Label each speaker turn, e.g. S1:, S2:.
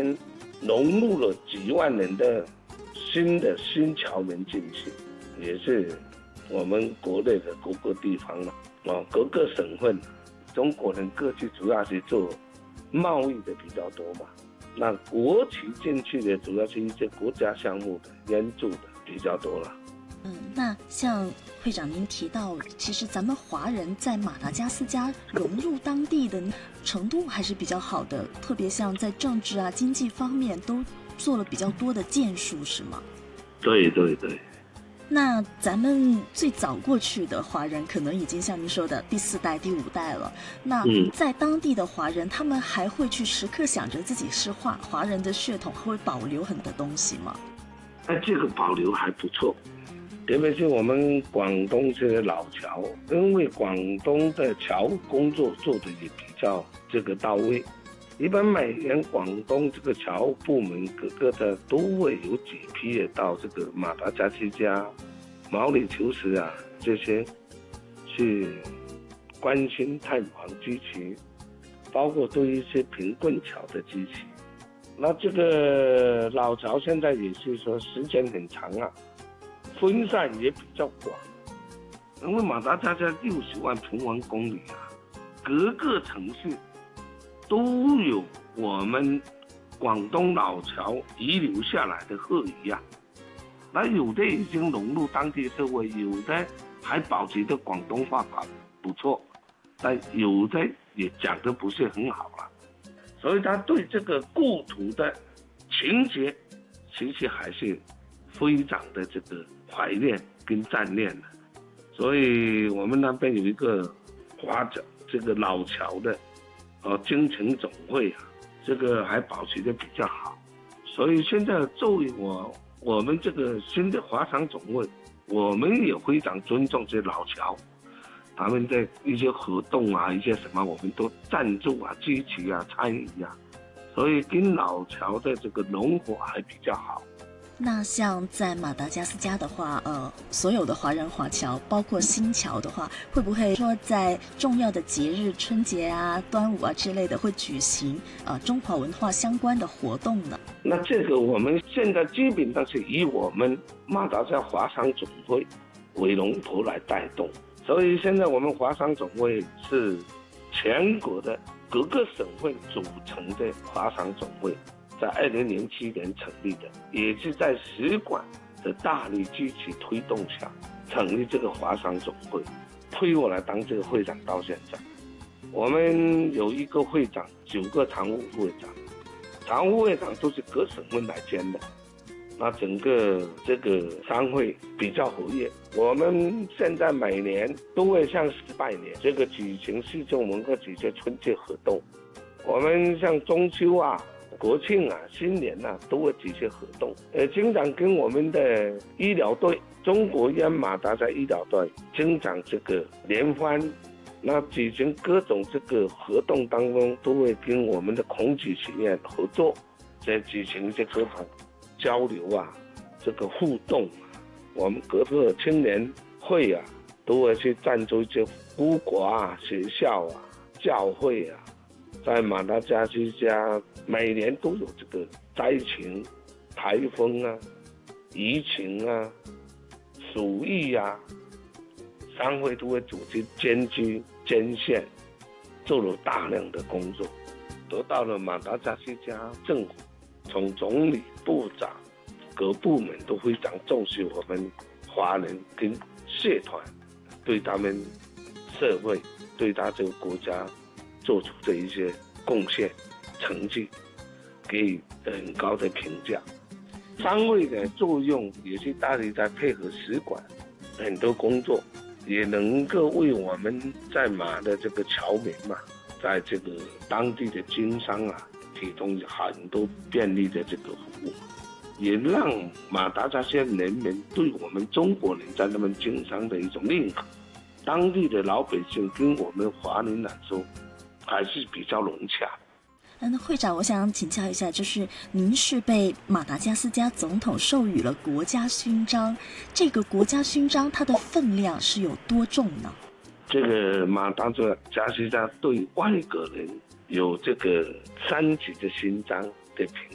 S1: 边融入了几万人的新侨民进去，也是我们国内的各个地方了各个省份，中国人各地主要是做贸易的比较多嘛。那国企进去的主要是一些国家项目的援助的比较多了。
S2: 那像会长您提到，其实咱们华人在马达加斯加融入当地的程度还是比较好的，特别像在政治啊、经济方面都做了比较多的建树，是吗？
S1: 对对对。
S2: 那咱们最早过去的华人可能已经像您说的第4代、第5代了。那在当地的华人，他们还会去时刻想着自己是华人的血统，会保留很多东西吗？
S1: 这个保留还不错，特别是我们广东这些老侨，因为广东的侨工作做的也比较到位。一般每年广东这个侨部门各个的都会有几批到这个马达加斯加、毛里求斯啊这些去关心探访支持，包括对一些贫困侨的支持。那这个老侨现在也是说时间很长啊，分散也比较广，因为马达加斯加60万平方公里啊，各个城市都有我们广东老侨遗留下来的贺语啊。那有的已经融入当地社会，有的还保持着广东话搞不错，但有的也讲得不是很好了。所以他对这个故土的情节，其实还是非常的怀念跟赞念的。所以我们那边有一个老侨的京城总会啊，这个还保持得比较好。所以现在作为我们这个新的华商总会，我们也非常尊重这些老侨，他们的一些活动啊，一些什么我们都赞助啊、支持啊、参与啊，所以跟老侨的这个融合还比较好。
S2: 那像在马达加斯加的话，所有的华人华侨，包括新侨的话，会不会说在重要的节日，春节啊、端午啊之类的，会举行中华文化相关的活动呢？
S1: 那这个我们现在基本上是以我们马达加斯加华商总会为龙头来带动，所以现在我们华商总会是全国的各个省份组成的华商总会。在2007年成立的，也是在使馆的大力支持推动下成立这个华商总会，推我来当这个会长到现在。我们有一个会长，9个常务会长，常务会长都是各省份来兼的。那整个这个商会比较活跃，我们现在每年都会像400年这个举行世宗文化节、春节活动，我们像中秋啊、国庆啊、新年啊，都会举行活动。经常跟我们的医疗队，中国烟马达加医疗队，经常这个联欢。那举行各种这个活动当中，都会跟我们的孔子学院合作，在举行这各种交流啊，这个互动。我们各个青年会啊，都会去赞助一些孤国啊、学校啊、教会啊。在马达加斯加每年都有这个灾情、台风啊、疫情啊、鼠疫啊，商会都会组织捐躯捐献，做了大量的工作，得到了马达加斯加政府从总理、部长各部门都非常重视我们华人跟社团对他们社会、对他这个国家做出这一些贡献成绩，给予很高的评价。商会的作用也是大力在配合使馆很多工作，也能够为我们在马的这个侨民嘛，在这个当地的经商啊，提供很多便利的这个服务，也让马达加斯加人民对我们中国人在那边经商的一种认可。当地的老百姓跟我们华人来说，还是比较融洽。
S2: 那会长，我想请教一下，就是您是被马达加斯加总统授予了国家勋章，这个国家勋章它的分量是有多重呢？
S1: 这个马达加斯加对外国人有这个3级的勋章的评